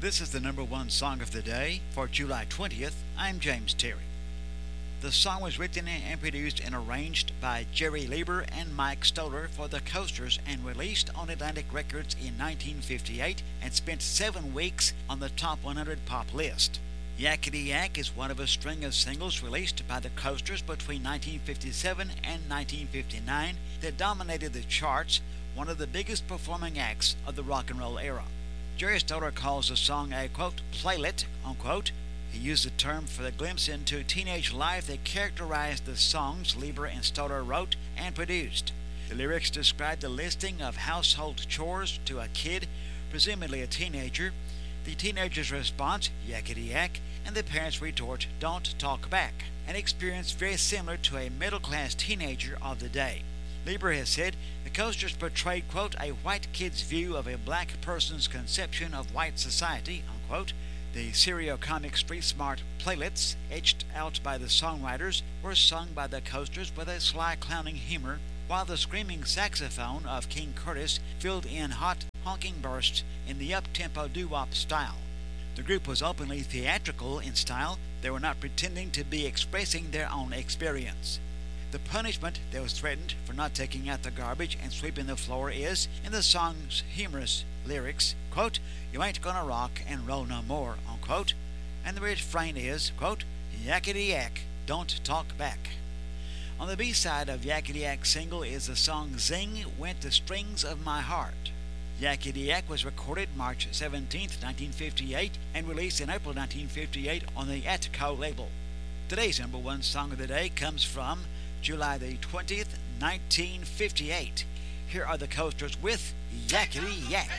This is the number one song of the day for July 20th. I'm James Terry. The song was written and produced and arranged by Jerry Leiber and Mike Stoller for the Coasters and released on Atlantic Records in 1958 and spent 7 weeks on the top 100 pop list. Yakety Yak is one of a string of singles released by the Coasters between 1957 and 1959 that dominated the charts, one of the biggest performing acts of the rock and roll era. Jerry Stoller calls the song a, quote, playlet, unquote. He used the term for the glimpse into teenage life that characterized the songs Leiber and Stoller wrote and produced. The lyrics describe the listing of household chores to a kid, presumably a teenager, the teenager's response, yakety yak, and the parents' retort, don't talk back, an experience very similar to a middle-class teenager of the day. Leiber has said the Coasters portrayed, quote, a white kid's view of a black person's conception of white society, unquote. The serio-comic Street Smart playlets, etched out by the songwriters, were sung by the Coasters with a sly clowning humor, while the screaming saxophone of King Curtis filled in hot honking bursts in the up-tempo doo-wop style. The group was openly theatrical in style. They were not pretending to be expressing their own experience. The punishment that was threatened for not taking out the garbage and sweeping the floor is, in the song's humorous lyrics, quote, you ain't gonna rock and roll no more, unquote, and the refrain is, quote, yakety yak, don't talk back. On the B-side of Yakety Yak single is the song Zing Went the Strings of My Heart. Yakety Yak was recorded March 17, 1958 and released in April 1958 on the Atco label. Today's number one song of the day comes from July the 20th, 1958. Here are the Coasters with Yakety Yak.